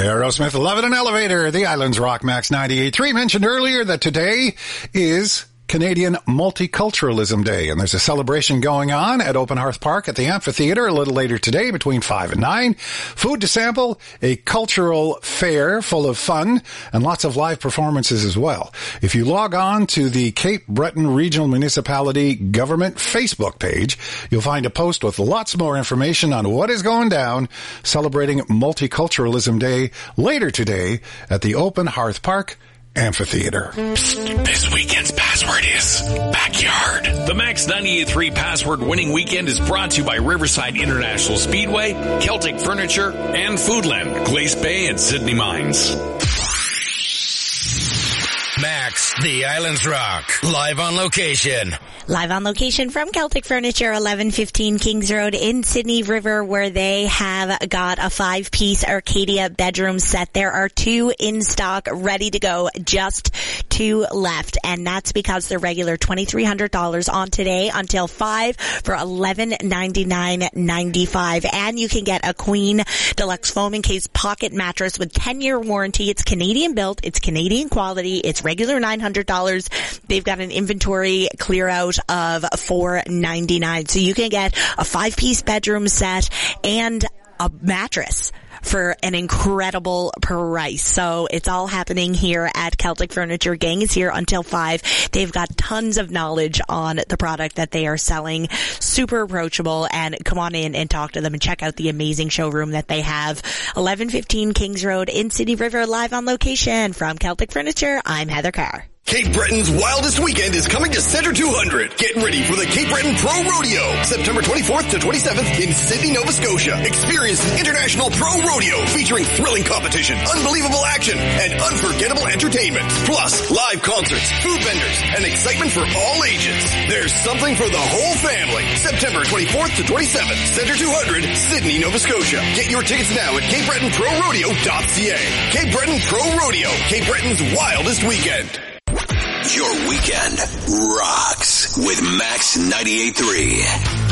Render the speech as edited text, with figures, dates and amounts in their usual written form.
Aerosmith, Love It an Elevator, the Islands Rock Max 98.3. Mentioned earlier that today is Canadian Multiculturalism Day, and there's a celebration going on at Open Hearth Park at the Amphitheatre a little later today between 5 and 9. Food to sample, a cultural fair full of fun, and lots of live performances as well. If you log on to the Cape Breton Regional Municipality Government Facebook page, you'll find a post with lots more information on what is going down celebrating Multiculturalism Day later today at the Open Hearth Park Amphitheatre. This weekend's password is backyard. The Max 98.3 password winning weekend is brought to you by Riverside International Speedway, Celtic Furniture, and Foodland, Glace Bay and Sydney Mines. Max, the Islands Rock, live on location. Live on location from Celtic Furniture, 1115 Kings Road in Sydney River, where they have got a 5-piece Arcadia bedroom set. There are 2 in stock, ready to go, just 2 left. And that's because they're regular $2,300 on today until 5 for $1,199.95. And you can get a Queen Deluxe Foam Encased Pocket Mattress with 10-year warranty. It's Canadian built, it's Canadian quality, it's regular $900. They've got an inventory clear out of $499. So you can get a 5-piece bedroom set and a mattress for an incredible price. So it's all happening here at Celtic Furniture. Gang is here until 5. They've got tons of knowledge on the product that they are selling. Super approachable, and come on in and talk to them and check out the amazing showroom that they have. 1115 Kings Road in Sydney River, live on location from Celtic Furniture. I'm Heather Carr. Cape Breton's wildest weekend is coming to Centre 200. Get ready for the Cape Breton Pro Rodeo, September 24th to 27th in Sydney, Nova Scotia. Experience the International Pro Rodeo featuring thrilling competition, unbelievable action, and unforgettable entertainment. Plus, live concerts, food vendors, and excitement for all ages. There's something for the whole family. September 24th to 27th, Centre 200, Sydney, Nova Scotia. Get your tickets now at CapeBretonProRodeo.ca. Cape Breton Pro Rodeo, Cape Breton's wildest weekend. Your weekend rocks with Max 98.3.